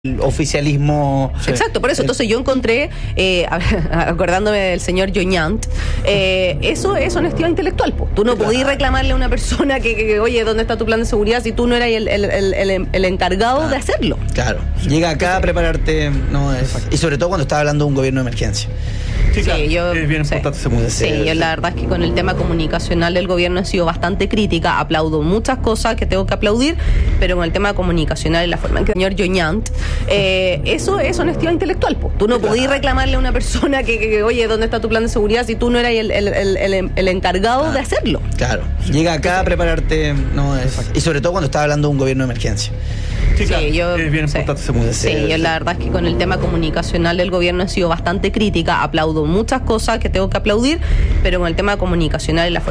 el oficialismo. Sí. Exacto, por eso. Entonces yo encontré, acordándome del señor Joñant, eso es honestidad intelectual. Po. Tú no podías reclamarle a una persona que, oye, ¿dónde está tu plan de seguridad? Si tú no eras el encargado de hacerlo. Claro. Llega acá a prepararte, no es. Y sobre todo cuando estás hablando de un gobierno de emergencia. Sí, claro, yo, es bien importante ese punto. Sí, yo la verdad es que con el tema comunicacional del gobierno he sido bastante crítica, aplaudo muchas cosas que tengo que aplaudir, pero con el tema comunicacional y la forma en que el señor Joñant, eso es honestidad intelectual. Po. Tú no podías reclamarle a una persona que, oye, ¿dónde está tu plan de seguridad? Si tú no eras el encargado de hacerlo. Claro. Llega acá a prepararte, no es. Y sobre todo cuando estás hablando de un gobierno de emergencia. Sí, claro, yo, es bien importante ese punto. Sí, yo la verdad es que con el tema comunicacional del gobierno he sido bastante crítica, aplaudo muchas cosas que tengo que aplaudir, pero con el tema comunicacional y la forma